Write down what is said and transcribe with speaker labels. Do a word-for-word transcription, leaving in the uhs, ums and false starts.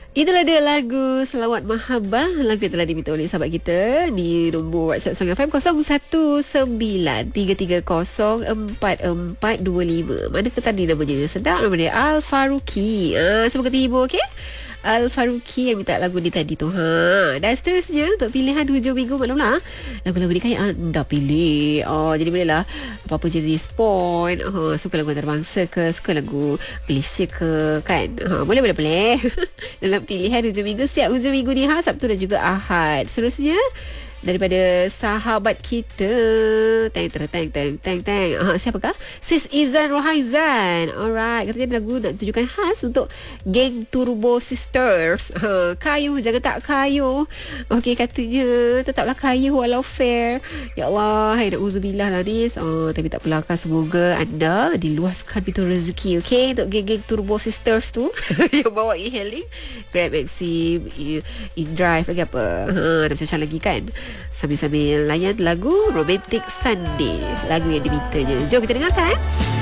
Speaker 1: Itulah dia lagu Selawat Mahabbah. Lagu yang telah diminta oleh sahabat kita di nombor WhatsApp Song F M kosong satu sembilan tiga tiga kosong empat empat dua lima. Mana ke tadi namanya? Sedap nama dia Al Faruqi. Ah, semoga terhibur, okey? Al Faruqi yang minta lagu ni tadi tu. Ha. Dan seterusnya untuk pilihan hujung minggu maklumlah. Lagu-lagu ni kan anda pilih. Oh, jadi bolehlah apa-apa jenis point. Oh, suka lagu antarabangsa ke, suka lagu Malaysia ke, kan? Ha, boleh boleh boleh. Dalam pilihan hujung minggu setiap hujung minggu ni, ha, Sabtu dan juga Ahad. Seterusnya daripada sahabat kita, teng teng teng teng teng teng. Ah, siapakah? Sis Izan Rohaizan. Alright, katanya lagu nak tujukan khas untuk geng Turbo Sisters. Ha, kayu jangan tak kayu. Okey, katanya tetaplah kayu walau fair. Ya Allah, hai na'udzubillah lah ni. Oh, tapi tak apalah, semoga anda diluaskan pintu rezeki, okey, untuk geng-geng Turbo Sisters tu yang bawa e-hailing, Grab, Maxim, e- e-drive lagi apa. Ha, ada macam-macam lagi kan. Sambil-sambil layan lagu Romantic Sunday, lagu yang dimintanya. Jom kita dengarkan.